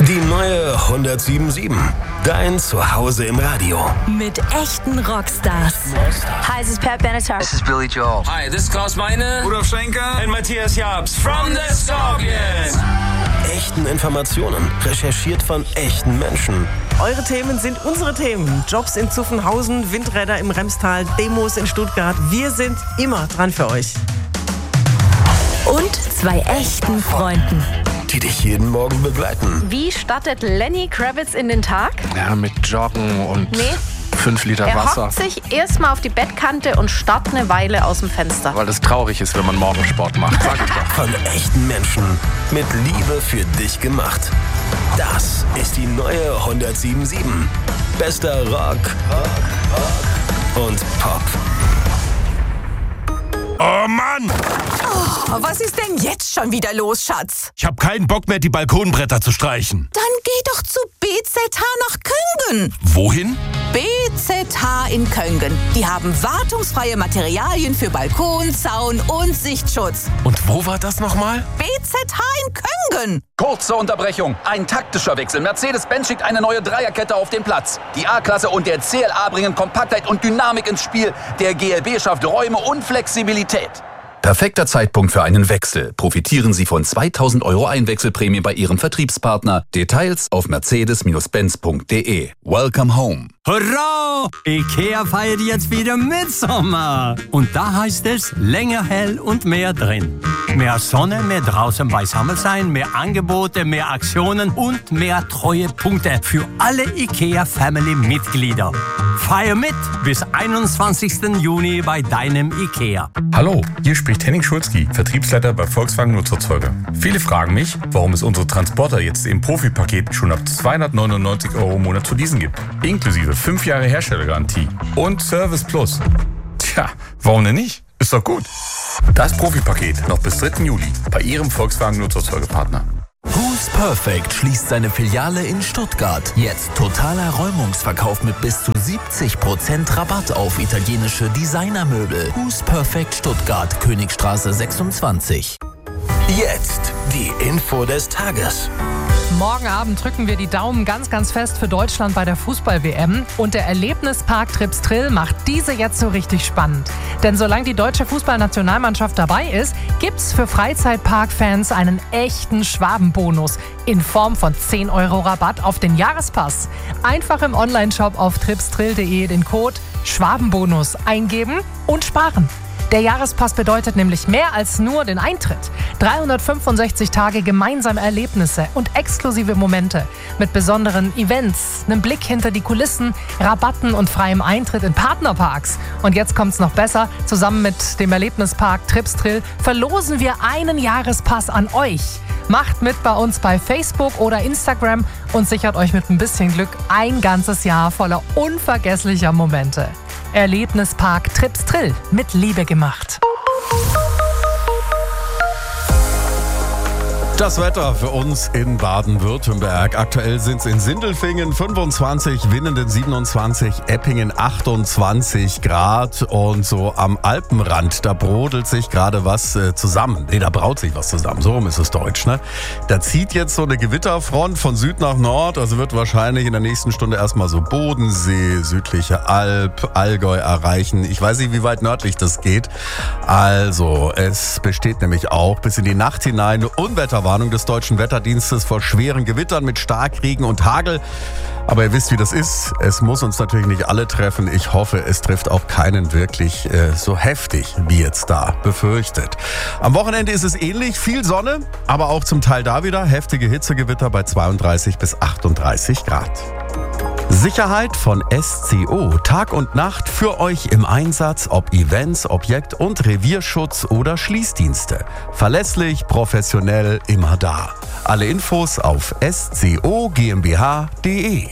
Die neue 107.7. Dein Zuhause im Radio. Mit echten Rockstars. Hi, this is Pat Benatar. This is Billy Joel. Hi, this is Klaus Meine. Rudolf Schenker. And Matthias Jabs. From the Scorpions. Echten Informationen, recherchiert von echten Menschen. Eure Themen sind unsere Themen. Jobs in Zuffenhausen, Windräder im Remstal, Demos in Stuttgart. Wir sind immer dran für euch. Und zwei echten Freunden, Die dich jeden Morgen begleiten. Wie startet Lenny Kravitz in den Tag? Ja, mit Joggen und 5 Liter Er Wasser. hockt sich erstmal auf die Bettkante und starrt eine Weile aus dem Fenster. Weil es traurig ist, wenn man Morgensport macht. Sag ich doch. Von echten Menschen. Mit Liebe für dich gemacht. Das ist die neue 107.7. Bester Rock und Pop. Oh Mann! Oh, was ist denn jetzt schon wieder los, Schatz? Ich hab keinen Bock mehr, die Balkonbretter zu streichen. Dann geh doch zu BZH nach Köngen. Wohin? BZH in Köngen. Die haben wartungsfreie Materialien für Balkon, Zaun und Sichtschutz. Und wo war das nochmal? BZH in Köngen. Kurze Unterbrechung. Ein taktischer Wechsel. Mercedes-Benz schickt eine neue Dreierkette auf den Platz. Die A-Klasse und der CLA bringen Kompaktheit und Dynamik ins Spiel. Der GLB schafft Räume und Flexibilität. Perfekter Zeitpunkt für einen Wechsel. Profitieren Sie von 2.000 € Einwechselprämie bei Ihrem Vertriebspartner. Details auf mercedes-benz.de. Welcome home. Hurra! IKEA feiert jetzt wieder Mitsommer. Und da heißt es länger hell und mehr drin. Mehr Sonne, mehr draußen beisammen sein, mehr Angebote, mehr Aktionen und mehr Treuepunkte für alle IKEA-Family-Mitglieder. Feier mit bis 21. Juni bei deinem IKEA. Hallo, hier spricht Henning Schulzki, Vertriebsleiter bei Volkswagen Nutzerzeuger. Viele fragen mich, warum es unsere Transporter jetzt im Profipaket schon ab 299 € im Monat zu leasen gibt. Inklusive 5 Jahre Herstellergarantie und Service Plus. Tja, warum denn nicht? Ist doch gut. Das Profipaket noch bis 3. Juli bei Ihrem Volkswagen Nutzerzeugerpartner. Who's Perfect schließt seine Filiale in Stuttgart. Jetzt totaler Räumungsverkauf mit bis zu 70% Rabatt auf italienische Designermöbel. Who's Perfect Stuttgart, Königstraße 26. Jetzt die Info des Tages. Morgen Abend drücken wir die Daumen ganz, ganz fest für Deutschland bei der Fußball-WM. Und der Erlebnispark Tripstrill macht diese jetzt so richtig spannend. Denn solange die deutsche Fußballnationalmannschaft dabei ist, gibt's für Freizeitpark-Fans einen echten Schwabenbonus in Form von 10 € Rabatt auf den Jahrespass. Einfach im Onlineshop auf tripstrill.de den Code Schwabenbonus eingeben und sparen. Der Jahrespass bedeutet nämlich mehr als nur den Eintritt. 365 Tage gemeinsame Erlebnisse und exklusive Momente mit besonderen Events, einem Blick hinter die Kulissen, Rabatten und freiem Eintritt in Partnerparks. Und jetzt kommt's noch besser. Zusammen mit dem Erlebnispark Tripstrill verlosen wir einen Jahrespass an euch. Macht mit bei uns bei Facebook oder Instagram und sichert euch mit ein bisschen Glück ein ganzes Jahr voller unvergesslicher Momente. Erlebnispark Tripstrill, mit Liebe gemacht. Das Wetter für uns in Baden-Württemberg. Aktuell sind es in Sindelfingen 25, Winnenden 27, Eppingen 28 Grad. Und so am Alpenrand, da brodelt sich gerade was zusammen. Nee, da braut sich was zusammen. So rum ist es deutsch, ne? Da zieht jetzt so eine Gewitterfront von Süd nach Nord. Also wird wahrscheinlich in der nächsten Stunde erstmal so Bodensee, südliche Alb, Allgäu erreichen. Ich weiß nicht, wie weit nördlich das geht. Also, es besteht nämlich auch bis in die Nacht hinein eine Unwetterwarnung des Deutschen Wetterdienstes vor schweren Gewittern mit Starkregen und Hagel. Aber ihr wisst, wie das ist. Es muss uns natürlich nicht alle treffen. Ich hoffe, es trifft auch keinen wirklich so heftig, wie jetzt da befürchtet. Am Wochenende ist es ähnlich. Viel Sonne, aber auch zum Teil da wieder heftige Hitzegewitter bei 32 bis 38 Grad. Sicherheit von SCO. Tag und Nacht für euch im Einsatz, ob Events, Objekt- und Revierschutz oder Schließdienste. Verlässlich, professionell, immer da. Alle Infos auf scogmbh.de.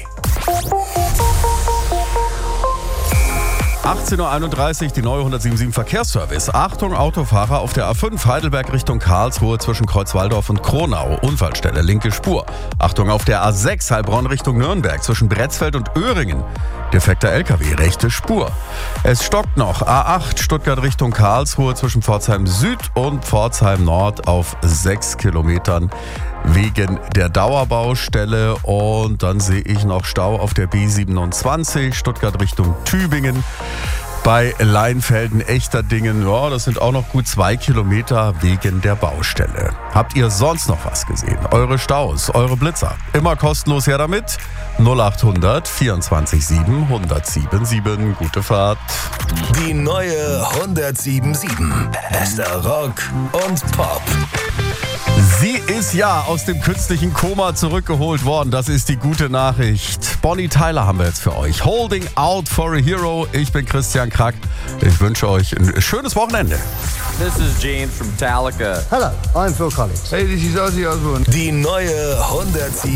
18.31 Uhr, die neue 107.7 Verkehrsservice. Achtung, Autofahrer auf der A5 Heidelberg Richtung Karlsruhe zwischen Kreuzwaldorf und Kronau. Unfallstelle, linke Spur. Achtung, auf der A6 Heilbronn Richtung Nürnberg zwischen Bretzfeld und Öhringen. Defekter LKW, rechte Spur. Es stockt noch. A8 Stuttgart Richtung Karlsruhe zwischen Pforzheim Süd und Pforzheim Nord auf 6 Kilometern. wegen der Dauerbaustelle. Und dann sehe ich noch Stau auf der B27 Stuttgart Richtung Tübingen. Bei Leinfelden-Echterdingen, ja, das sind auch noch gut 2 Kilometer wegen der Baustelle. Habt ihr sonst noch was gesehen? Eure Staus, eure Blitzer, immer kostenlos her damit. 0800 24 7 1077. Gute Fahrt. Die neue 1077. Bester Rock und Pop. Sie ist ja aus dem künstlichen Koma zurückgeholt worden. Das ist die gute Nachricht. Bonnie Tyler haben wir jetzt für euch. Holding Out for a Hero. Ich bin Christian Krack. Ich wünsche euch ein schönes Wochenende. This is Gene from Metallica. Hello, I'm Phil Collins. Hey, this is Ozzy Osbourne. Die neue 1077.